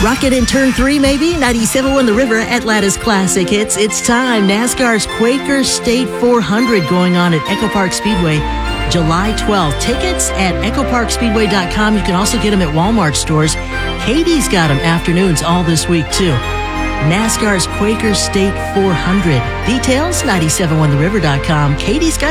Rocket in turn 3, maybe? 97.1 The River, Atlanta's classic hits. It's time. NASCAR's Quaker State 400 going on at Echo Park Speedway July 12th. Tickets at echoparkspeedway.com. You can also get them at Walmart stores. Katie's got them afternoons all this week, too. NASCAR's Quaker State 400. Details, 971theriver.com. Katie's got